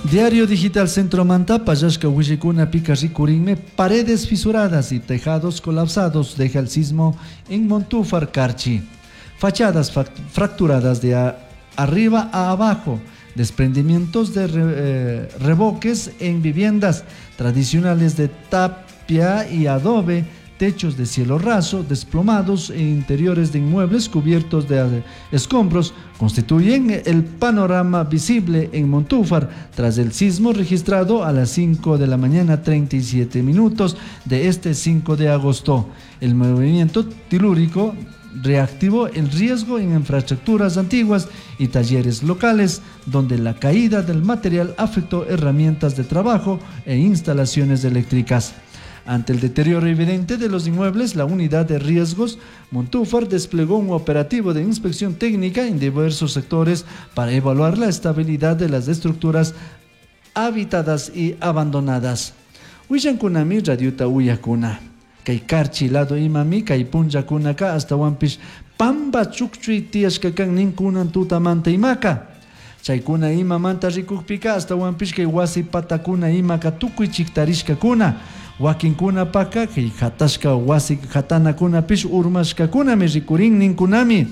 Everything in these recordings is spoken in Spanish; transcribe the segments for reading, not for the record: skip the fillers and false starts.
Diario Digital Centro Manta, Payashka Huishikuna Pica Ricurinme, paredes fisuradas y tejados colapsados deja el sismo en Montúfar, Carchi. Fachadas fracturadas de arriba a abajo, desprendimientos de revoques en viviendas tradicionales de tapia y adobe, techos de cielo raso, desplomados e interiores de inmuebles cubiertos de escombros constituyen el panorama visible en Montúfar tras el sismo registrado a las 5 de la mañana 37 minutos de este 5 de agosto. El movimiento telúrico reactivó el riesgo en infraestructuras antiguas y talleres locales, donde la caída del material afectó herramientas de trabajo e instalaciones eléctricas. Ante el deterioro evidente de los inmuebles, la unidad de riesgos Montúfar desplegó un operativo de inspección técnica en diversos sectores para evaluar la estabilidad de las estructuras habitadas y abandonadas. Huillankunami radiuta uyakuna. Kay Carchi lado imami kay punllakunaka hasta wampish pamba chukchuy tiashkakan ninkunan tutamanta imaka. Chaykuna imamanta rikukpika hasta wampish kay wasi patakuna imaka tukuy chiktarishkakuna. Wakinkuna paka kay hatashka wasi hatanakuna pish urmashkakunami rikurin ninkunami.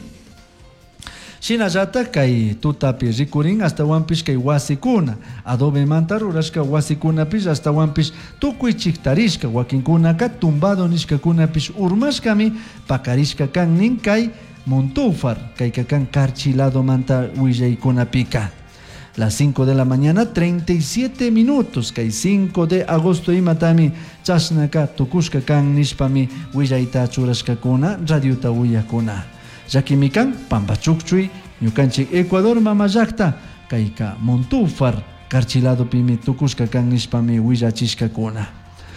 Shinallata kay tutapi rikurin hasta wampish kay wasikuna. Adobe manta rurashka wasikuna pish hasta wampish tukuy chiktarishka. Wakinkunaka tumbado nishkakuna pish urmashkami pakarishka kan nin kay Montúfar kay kakan Carchilado manta willaykuna pika. Las 5 de la mañana 37 minutos kay 5 de agosto imatami chasnaka tukushka kan nishpami willayta churashkakuna radiota uyakuna. Yakimikan Pampachukchuy ñukanchik Ecuador mamayakta kayka Montúfar Carchilado pimi tukushka kan nishpami willachishkakuna.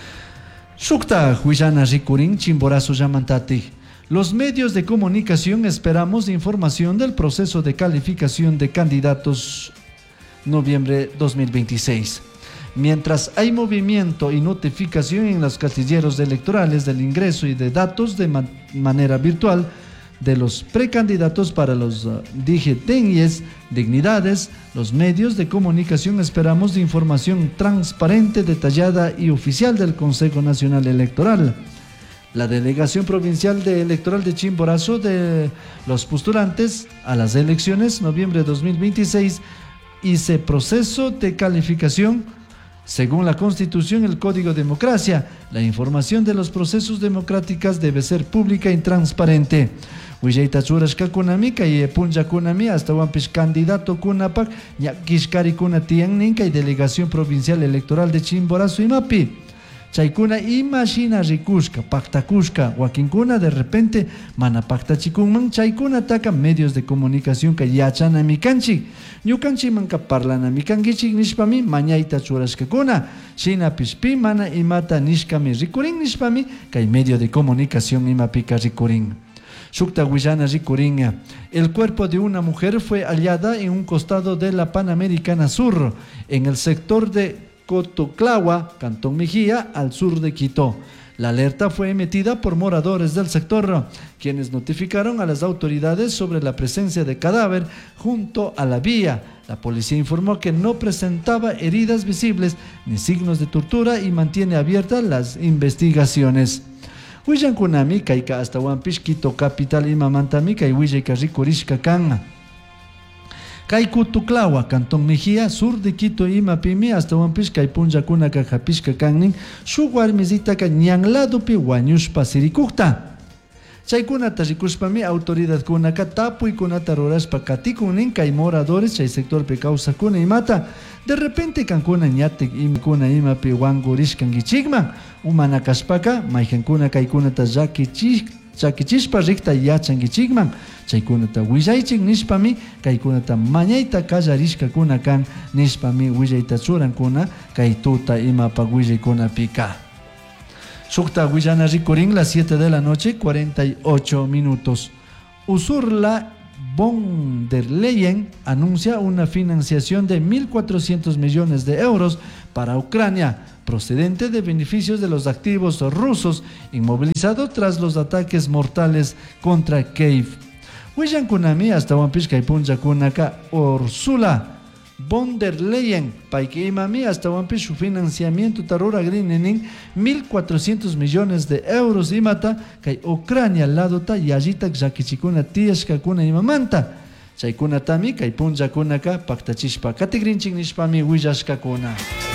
Shukta willana rikurin Chimborazo llamantati. Los medios de comunicación esperamos información del proceso de calificación de candidatos noviembre 2026. Mientras hay movimiento y notificación en los casilleros electorales del ingreso y de datos de manera virtual de los precandidatos para los digiteñes, dignidades, los medios de comunicación esperamos de información transparente, detallada y oficial del Consejo Nacional Electoral. La Delegación Provincial Electoral de Chimborazo de los postulantes a las elecciones noviembre 2026 hice proceso de calificación según la Constitución y el Código de Democracia. La información de los procesos democráticos debe ser pública y transparente. Willayta churashkakunami kay punllakunami hasta wampish candidato kunapak ñakishkari kuna tiyan ninka y Delegación Provincial Electoral de Chimborazo imapi. Chaykuna imashina rikushka, pactakushka, wakinkuna de repente mana pactachikunman, chaykuna taka medios de comunicación que yachana mikanchik. Ñukanchik manka parlana mikankichik nishpami mañayta churashkakuna. Shina pishpi mana imata nishkami rikurin nishpami kay medio de comunicación imapika rikurin. Shukta Willana rikurin. El cuerpo de una mujer fue hallada en un costado de la Panamericana Sur, en el sector de Cotoclagua, Cantón Mejía, al sur de Quito. La alerta fue emitida por moradores del sector, quienes notificaron a las autoridades sobre la presencia de cadáver junto a la vía. La policía informó que no presentaba heridas visibles ni signos de tortura y mantiene abiertas las investigaciones. Huillankunami kayka hasta wampish Quito capital imamantami kay willayka rikurishka kan. Kay Cotoclagua, Cantón Mejía, sur de Quito imapimi hasta wampish kay punllakunaka hapishka kannin shuk warmisitaka ñanladopi wañushpa sirikukta. Chaykunata rikushpami autoridadkunaka tapuykunata rurashpa katikunin kay moradores chay sectorpi kawsakuna imata. De repente kankuna ñatik imikuna imapi wangurishkankichikman umanakashpaka mayjankuna kaykunata llakichishpa rikta yachankichikman. Chaykunata willaychik nishpami kaykunata mañayta kallarishkakuna kan nishpami willayta churankuna kay tuta imapa willaykuna pika. Shukta Willana rikurin las 7 de la noche 48 minutos. Ursula von der Leyen anuncia una financiación de 1.400 millones de euros para Ucrania, procedente de beneficios de los activos rusos inmovilizados tras los ataques mortales contra Kiev. Huillankunami hasta wampish kay punllakunaka Ursula von der Leyen payki imami hasta wampi su financiamiento tarura grinin 1.400 millones de euros imata kay Ucrania lado ta yallita llakichikuna tiashkakuna imamanta chaykunatami kay punllakunaka paktachishpa katigrinchik nishpami willashkakuna.